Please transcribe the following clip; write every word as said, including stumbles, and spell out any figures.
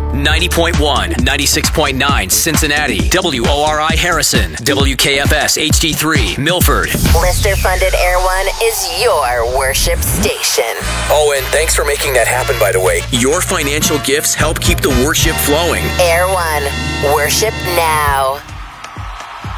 ninety point one, ninety-six point nine Cincinnati, W O R I Harrison, W K F S H D three Milford. Listener-funded Air One is your worship station. Oh, and thanks for making that happen, by the way. Your financial gifts help keep the worship flowing. Air One, worship now.